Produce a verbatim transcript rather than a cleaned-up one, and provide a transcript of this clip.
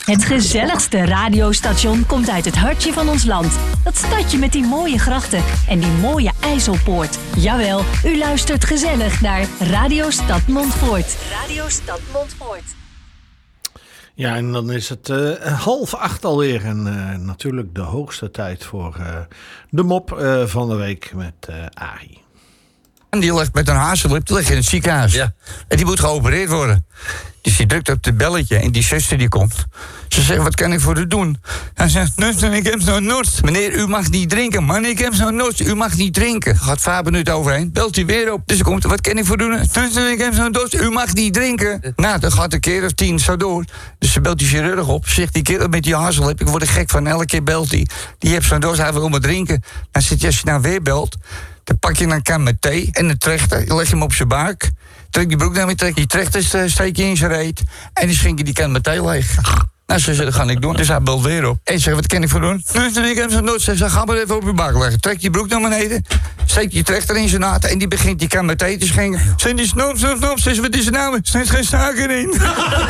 Het gezelligste radiostation komt uit het hartje van ons land. Dat stadje met die mooie grachten en die mooie IJsselpoort. Jawel, u luistert gezellig naar Radio Stad Montfoort. Radio Stad Montfoort. Ja, en dan is het uh, half acht alweer. En uh, natuurlijk de hoogste tijd voor uh, de mop uh, van de week met uh, Arie. En die ligt met een hazenlip, die ligt in het ziekenhuis. Ja. En die moet geopereerd worden. Dus die drukt op het belletje en die zuster die komt. Ze zegt, wat kan ik voor u doen? Hij zegt, zuster, ik heb zo'n dorst. Meneer, u mag niet drinken. Man, ik heb zo'n dorst. U mag niet drinken. Gaat vijf minuten overheen, belt hij weer op. Dus ze komt, wat kan ik voor u doen? Zuster, ik heb zo'n dorst. U mag niet drinken. Nou, dan gaat een keer of tien zo door. Dus ze belt die chirurg op. Zegt die kerel met die hazenlip, ik word er gek van. Elke keer belt hij. Die heeft zo'n dorst, hij wil maar drinken. Dan zegt hij, als je nou weer belt, dan pak je een kan met thee en een trechter. Je legt hem op zijn buik. Trek die broek naar me, trek die trechter, steek je in zijn reet. En dan schenk je die kan met thee leeg. Nou, ze zegt, dat ga ik doen. Dus hij belt weer op. En zegt, wat kan ik voor doen? Dus ik heb zo'n nood. Ze zegt, ga maar even op je buik leggen. Trek je broek naar beneden. Steek die trechter in zijn naad. En die begint die kan met thee te schenken. Zijn die snop, snop, snop. Zegt, wat is er nou? Er zit geen suiker in.